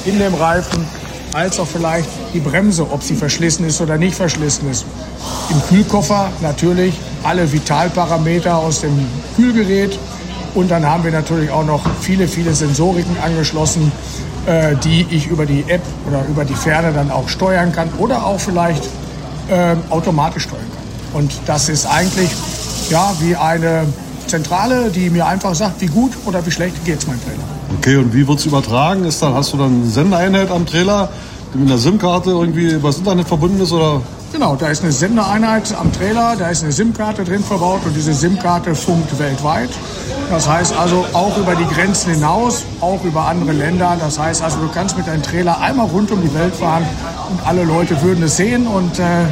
in dem Reifen, als auch vielleicht die Bremse, ob sie verschlissen ist oder nicht verschlissen ist. Im Kühlkoffer natürlich alle Vitalparameter aus dem Kühlgerät. Und dann haben wir natürlich auch noch viele Sensoriken angeschlossen, die ich über die App oder über die Ferne dann auch steuern kann oder auch vielleicht automatisch steuern kann. Und das ist eigentlich wie eine Zentrale, die mir einfach sagt, wie gut oder wie schlecht geht's meinem Trailer. Okay, und wie wird es übertragen? Hast du dann eine Sendeeinheit am Trailer, die mit einer SIM-Karte irgendwie übers Internet verbunden ist? Oder? Genau, da ist eine Sendeeinheit am Trailer, da ist eine SIM-Karte drin verbaut und diese SIM-Karte funkt weltweit. Das heißt also auch über die Grenzen hinaus, auch über andere Länder. Das heißt also, du kannst mit deinem Trailer einmal rund um die Welt fahren und alle Leute würden es sehen und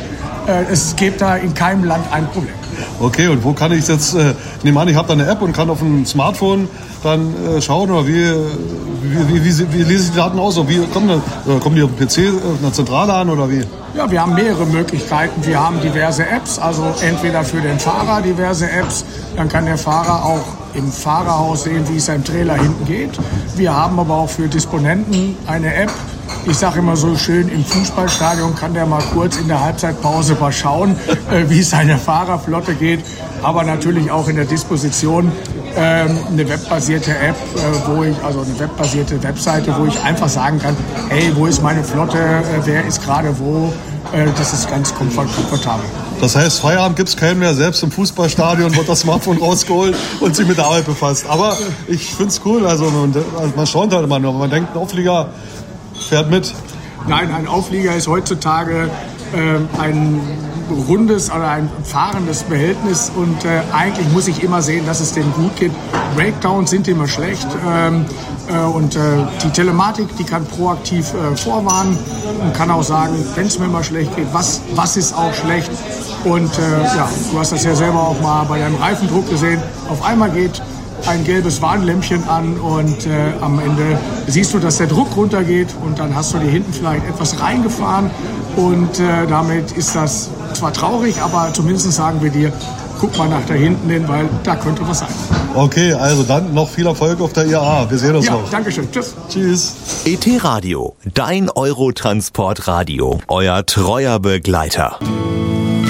es gibt da in keinem Land ein Problem. Okay, und wo kann ich jetzt, nehme an, ich habe da eine App und kann auf dem Smartphone dann schauen, oder wie lese ich die Daten aus? Oder wie kommen die auf dem PC, auf einer Zentrale an, oder wie? Ja, wir haben mehrere Möglichkeiten. Wir haben diverse Apps, also entweder für den Fahrer diverse Apps, dann kann der Fahrer auch im Fahrerhaus sehen, wie es seinem Trailer hinten geht. Wir haben aber auch für Disponenten eine App. Ich sage immer so schön, im Fußballstadion kann der mal kurz in der Halbzeitpause mal schauen, wie es seiner Fahrerflotte geht. Aber natürlich auch in der Disposition eine webbasierte App, eine webbasierte Webseite, wo ich einfach sagen kann, hey, wo ist meine Flotte, wer ist gerade wo. Das ist ganz komfortabel. Das heißt, Feierabend gibt es keinen mehr. Selbst im Fußballstadion wird das Smartphone rausgeholt und sich mit der Arbeit befasst. Aber ich finde es cool. Also man staunt halt immer nur. Man denkt, ein Auflieger fährt mit. Nein, ein Auflieger ist heutzutage ein rundes oder ein fahrendes Behältnis und eigentlich muss ich immer sehen, dass es dem gut geht. Breakdowns sind immer schlecht und die Telematik, die kann proaktiv vorwarnen und kann auch sagen, wenn es mir mal schlecht geht, was ist auch schlecht. Und du hast das ja selber auch mal bei deinem Reifendruck gesehen. Auf einmal geht ein gelbes Warnlämpchen an und am Ende siehst du, dass der Druck runtergeht und dann hast du dir hinten vielleicht etwas reingefahren und damit ist das zwar traurig, aber zumindest sagen wir dir, guck mal nach da hinten hin, weil da könnte was sein. Okay, also dann noch viel Erfolg auf der IAA. Wir sehen uns noch. Ja, danke schön. Tschüss. Tschüss. ET Radio, dein Eurotransportradio, euer treuer Begleiter.